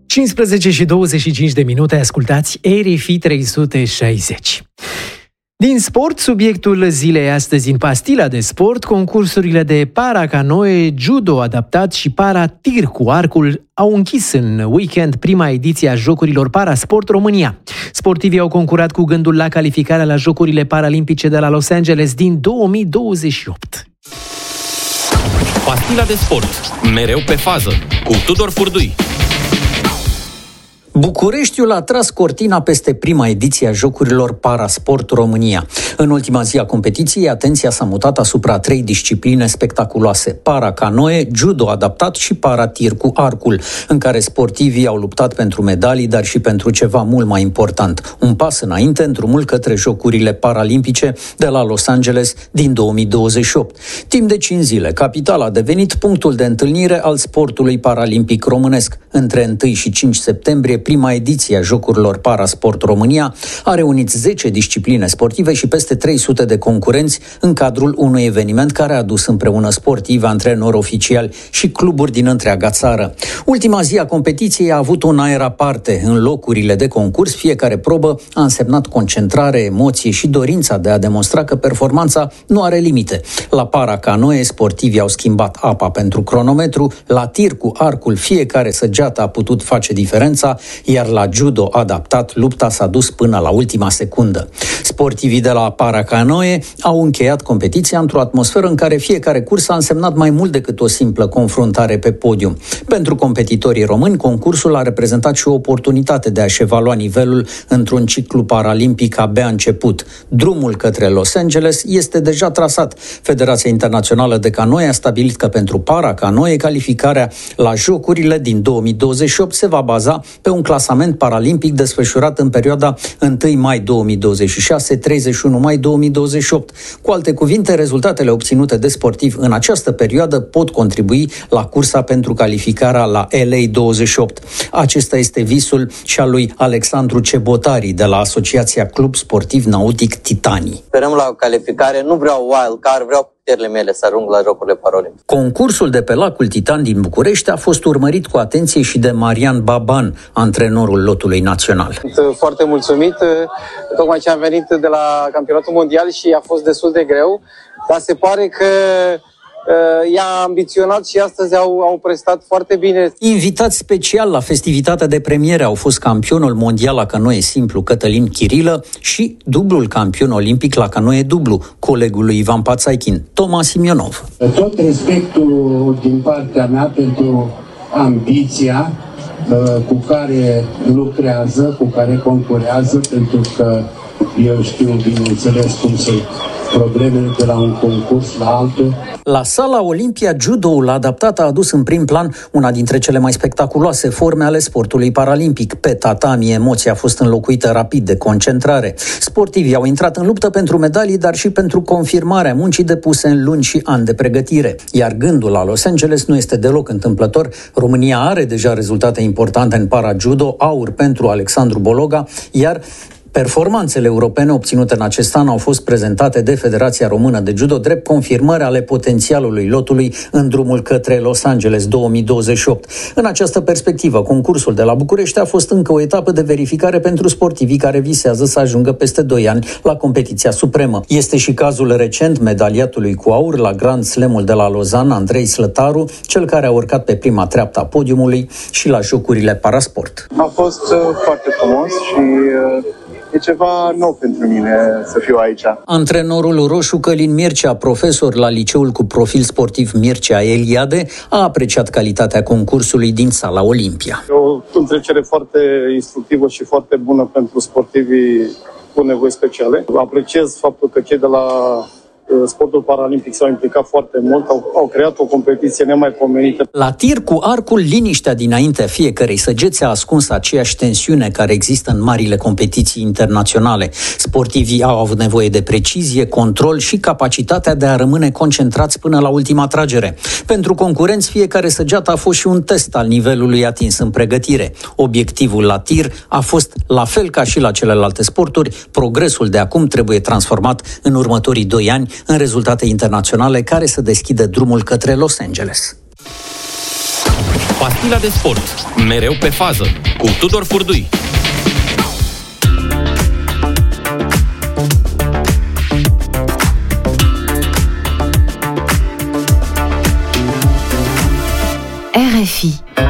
15 și 25 de minute, ascultați RFI 360. Din sport, subiectul zilei astăzi în pastila de sport, concursurile de para-canoe, judo adaptat și para-tir cu arcul au închis în weekend prima ediție a Jocurilor Parasport România. Sportivii au concurat cu gândul la calificarea la Jocurile Paralimpice de la Los Angeles din 2028. Pastila de sport, mereu pe fază, cu Tudor Furdui. Bucureștiul a tras cortina peste prima ediție a Jocurilor Parasport România. În ultima zi a competiției, atenția s-a mutat asupra 3 discipline spectaculoase: para-canoe, judo adaptat și para-tir cu arcul, în care sportivii au luptat pentru medalii, dar și pentru ceva mult mai important: un pas înainte în drumul către Jocurile Paralimpice de la Los Angeles din 2028. Timp de 5 zile, capitala a devenit punctul de întâlnire al sportului paralimpic românesc. Între 1 și 5 septembrie, prima ediție a Jocurilor Parasport România a reunit 10 discipline sportive și peste 300 de concurenți în cadrul unui eveniment care a adus împreună sportivi, antrenori oficiali și cluburi din întreaga țară. Ultima zi a competiției a avut un aer aparte. În locurile de concurs, fiecare probă a însemnat concentrare, emoție și dorința de a demonstra că performanța nu are limite. La para-canoe, sportivii au schimbat apa pentru cronometru, la tir cu arcul fiecare săgeată a putut face diferența, iar la judo adaptat, lupta s-a dus până la ultima secundă. Sportivii de la para-canoe au încheiat competiția într-o atmosferă în care fiecare curs a însemnat mai mult decât o simplă confruntare pe podium. Pentru competitorii români, concursul a reprezentat și o oportunitate de a-și evalua nivelul într-un ciclu paralimpic abia început. Drumul către Los Angeles este deja trasat. Federația Internațională de Canoe a stabilit că pentru para-canoe calificarea la Jocurile din 2028 se va baza pe un clasament paralimpic desfășurat în perioada 1 mai 2026-31 mai 2028. Cu alte cuvinte, rezultatele obținute de sportivi în această perioadă pot contribui la cursa pentru calificarea la LA 28. Acesta este visul și al lui Alexandru Cebotari de la Asociația Club Sportiv Nautic Titanii. Sperăm la calificare, nu vreau wild card, vreau puterile mele să ajung la Jocurile Paralimpice. Concursul de pe lacul Titan din București a fost urmărit cu atenție și de Marian Baban, antrenorul lotului național. Sunt foarte mulțumit, tocmai ce am venit de la campionatul mondial și a fost destul de greu, dar se pare că i-a ambiționat și astăzi au prestat foarte bine. Invitați special la festivitatea de premiere au fost campionul mondial la canoe simplu Cătălin Chirilă și dublul campion olimpic la canoe dublu, colegul lui Ivan Pațaichin, Toma Simionov. Tot respectul din partea mea pentru ambiția cu care lucrează, cu care concurează, pentru că eu știu, bineînțeles, cum sunt problemele de la un concurs la altul. La Sala Olimpia, judoul adaptat a adus în prim plan una dintre cele mai spectaculoase forme ale sportului paralimpic. Pe tatami, emoția a fost înlocuită rapid de concentrare. Sportivii au intrat în luptă pentru medalii, dar și pentru confirmarea muncii depuse în luni și ani de pregătire. Iar gândul la Los Angeles nu este deloc întâmplător. România are deja rezultate importante în para-judo, aur pentru Alexandru Bologa, iar performanțele europene obținute în acest an au fost prezentate de Federația Română de Judo drept confirmări ale potențialului lotului în drumul către Los Angeles 2028. În această perspectivă, concursul de la București a fost încă o etapă de verificare pentru sportivii care visează să ajungă peste 2 ani la competiția supremă. Este și cazul recent medaliatului cu aur la Grand Slam-ul de la Lausanne, Andrei Slătaru, cel care a urcat pe prima treaptă a podiumului și la Jocurile Parasport. A fost foarte frumos și e ceva nou pentru mine să fiu aici. Antrenorul roșu Călin Mircea, profesor la liceul cu profil sportiv Mircea Eliade, a apreciat calitatea concursului din Sala Olimpia. O întrecere foarte instructivă și foarte bună pentru sportivii cu nevoi speciale. Apreciez faptul că cei de la sportul paralimpic s-au implicat foarte mult, au creat o competiție nemaipomenită. La tir cu arcul, liniștea dinaintea fiecărei săgeți a ascuns aceeași tensiune care există în marile competiții internaționale. Sportivii au avut nevoie de precizie, control și capacitatea de a rămâne concentrați până la ultima tragere. Pentru concurenți, fiecare săgeată a fost și un test al nivelului atins în pregătire. Obiectivul la tir a fost, la fel ca și la celelalte sporturi, progresul de acum trebuie transformat în următorii 2 ani în rezultate internaționale care să deschidă drumul către Los Angeles. Pastila de sport. Mereu pe fază. Cu Tudor Furdui. RFI